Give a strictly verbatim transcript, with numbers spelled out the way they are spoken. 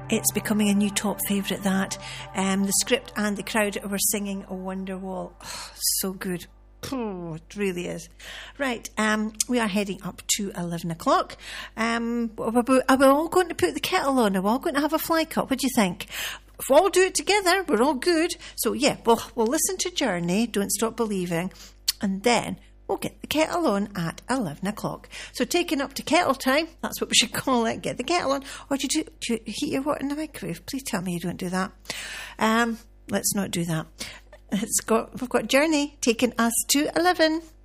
It's becoming a new top favourite, that. Um, the script and the crowd were singing Wonderwall. Oh, so good. Oh, it really is. Right, um, we are heading up to eleven o'clock. Um, are we all going to put the kettle on? Are we all going to have a fly cup? What do you think? If we all do it together, we're all good. So, yeah, we'll, we'll listen to Journey, Don't Stop Believing, and then we'll get the kettle on at eleven o'clock. So taking up to kettle time, that's what we should call it, get the kettle on. Or do you, do, do you heat your water in the microwave? Please tell me you don't do that. Um, let's not do that. It's got, we've got Journey taking us to eleven.